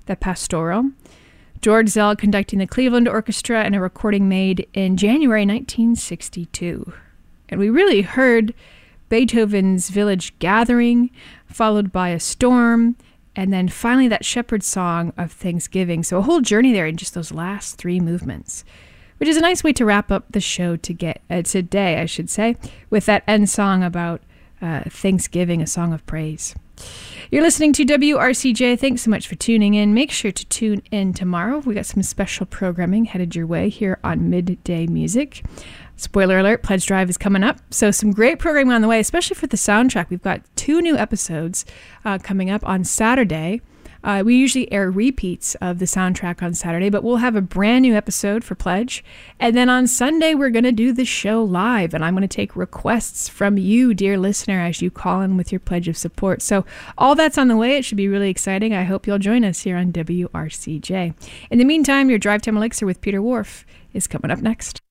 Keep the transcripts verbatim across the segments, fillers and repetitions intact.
the Pastoral. George Zell conducting the Cleveland Orchestra, and a recording made in January nineteen sixty-two. And we really heard Beethoven's Village Gathering, followed by A Storm, and then finally that Shepherd Song of Thanksgiving. So a whole journey there in just those last three movements, which is a nice way to wrap up the show to get uh, today, I should say, with that end song about uh, Thanksgiving, a song of praise. You're listening to W R C J. Thanks so much for tuning in. Make sure to tune in tomorrow. We got some special programming headed your way here on Midday Music. Spoiler alert, Pledge Drive is coming up. So some great programming on the way, especially for the soundtrack. We've got two new episodes uh, coming up on Saturday. Uh, we usually air repeats of the soundtrack on Saturday, but we'll have a brand new episode for Pledge. And then on Sunday, we're going to do the show live, and I'm going to take requests from you, dear listener, as you call in with your pledge of support. So all that's on the way. It should be really exciting. I hope you'll join us here on W R C J. In the meantime, your Drive Time Elixir with Peter Whorf is coming up next.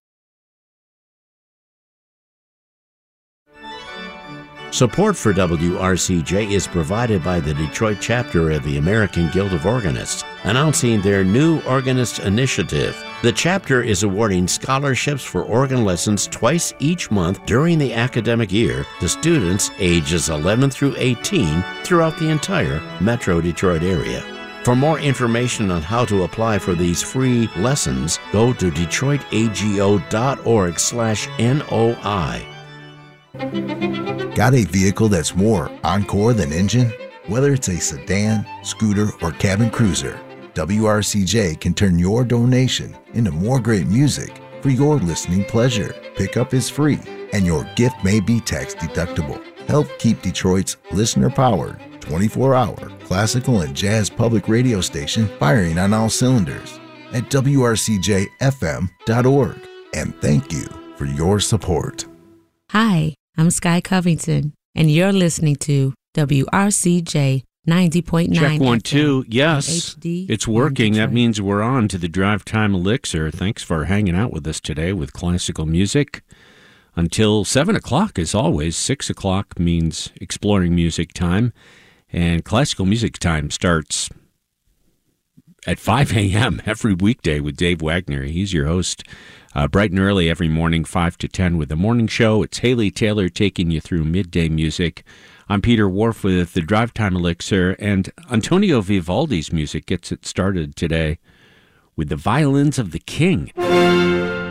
Support for W R C J is provided by the Detroit chapter of the American Guild of Organists, announcing their new Organist Initiative. The chapter is awarding scholarships for organ lessons twice each month during the academic year to students ages eleven through eighteen throughout the entire Metro Detroit area. For more information on how to apply for these free lessons, go to detroitago.org slash NOI. Got a vehicle that's more Encore than engine? Whether it's a sedan, scooter, or cabin cruiser, W R C J can turn your donation into more great music for your listening pleasure. Pickup is free, and your gift may be tax deductible. Help keep Detroit's listener-powered, twenty-four hour classical and jazz public radio station firing on all cylinders at W R C J F M dot org. And thank you for your support. Hi, I'm Sky Covington, and you're listening to W R C J ninety point nine. Check one, two. Yes, H D it's working. That means we're on to the Drive Time Elixir. Thanks for hanging out with us today with classical music. Until seven o'clock, as always. six o'clock means exploring music time, and classical music time starts at five a.m. every weekday with Dave Wagner. He's your host. Uh, bright and early every morning, five to ten with the morning show. It's Haley Taylor taking you through midday music. I'm Peter Whorf with the Drive Time Elixir, and Antonio Vivaldi's music gets it started today with the Violins of the King.